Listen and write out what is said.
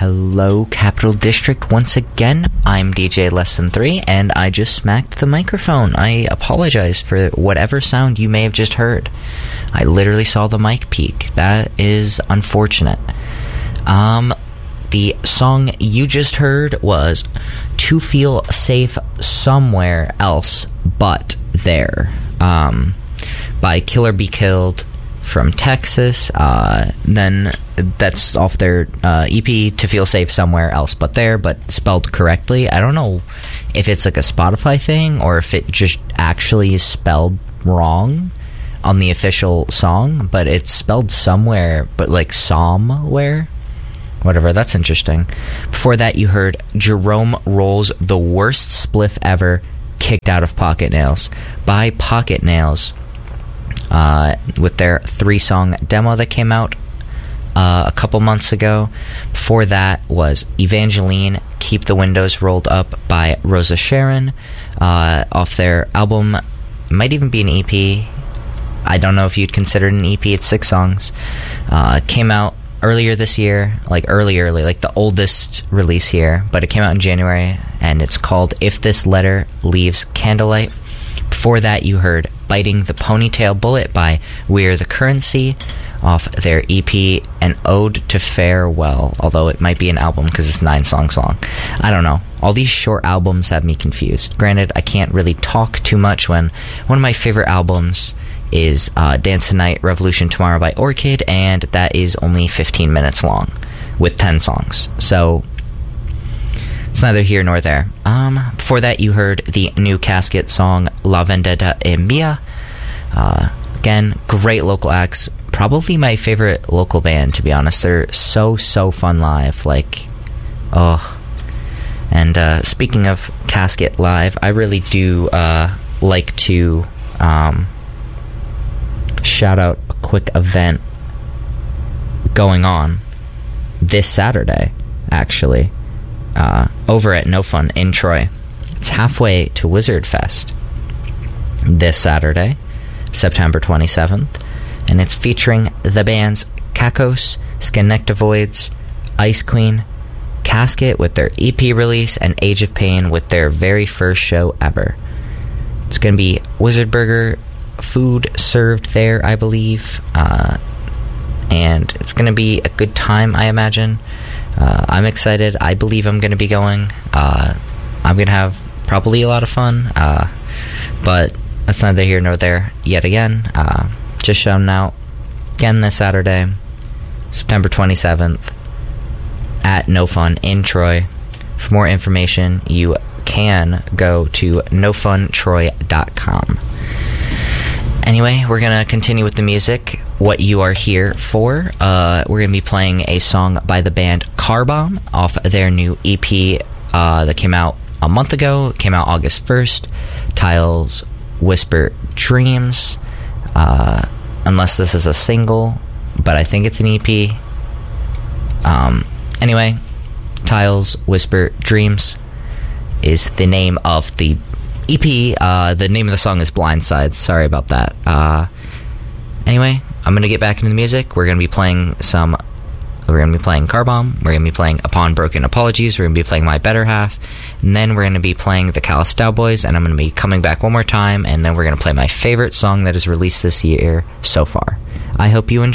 Hello, Capital District. Once again, I'm DJ Less Than 3, and I just smacked the microphone. I apologize for whatever sound you may have just heard. I literally saw the mic peak. That is unfortunate. The song you just heard was To Feel Safe Somewhere Else But There, by Killer Be Killed from Texas. Then that's off their EP, To Feel Safe Somewhere Else But There, but spelled correctly. I don't know if it's like a Spotify thing or if it just actually is spelled wrong on the official song, but it's spelled somewhere, but like somewhere. Whatever, that's interesting. Before that, you heard Jerome Roll's The Worst Spliff Ever, Kicked Out of Pocket Nails by Pocket Nails, with their 3-song demo that came out a couple months ago. Before that was Evangeline, Keep the Windows Rolled Up by Rosa Sharon, off their album, might even be an EP. I don't know if you'd consider it an EP. It's 6 songs. Came out earlier this year, like early, like the oldest release here, but it came out in January, and it's called If This Letter Leaves Candlelight. Before that, you heard Biting the Ponytail Bullet by We're the Currency, off their EP, An Ode to Farewell, although it might be an album because it's 9 songs long. I don't know. All these short albums have me confused. Granted, I can't really talk too much when one of my favorite albums is Dance Tonight, Revolution Tomorrow by Orchid, and that is only 15 minutes long with 10 songs. So it's neither here nor there. Before that, you heard the new Casket song La Vendetta e Mia. Again, great local acts. Probably my favorite local band, to be honest. They're so fun live. Like, oh. And speaking of Casket live, I really do like to shout out a quick event going on this Saturday, actually, over at No Fun in Troy. It's halfway to Wizard Fest this Saturday, September 27th, and it's featuring the bands Kakos, Skenectavoids, Ice Queen, Casket with their EP release, and Age of Pain with their very first show ever. It's going to be Wizard Burger food served there, I believe, and it's going to be a good time, I imagine. I'm excited. I believe I'm going to be going. I'm going to have probably a lot of fun, but that's neither here nor there yet again. Just shouting out again this Saturday, September 27th, at No Fun in Troy. For more information, you can go to nofuntroy.com. Anyway, we're going to continue with the music, what you are here for. We're going to be playing a song by the band Car Bomb off their new EP that came out a month ago. It came out August 1st. Tiles Whisper Dreams. Unless this is a single, but I think it's an EP. Anyway, Tiles Whisper Dreams is the name of the EP. The name of the song is Blindsides. Sorry about that. Anyway, I'm going to get back into the music. We're going to be playing Car Bomb. We're going to be playing Upon Broken Apologies. We're going to be playing My Better Half. And then we're going to be playing the Callous Cowboys. And I'm going to be coming back one more time. And then we're going to play my favorite song that is released this year so far. I hope you enjoy.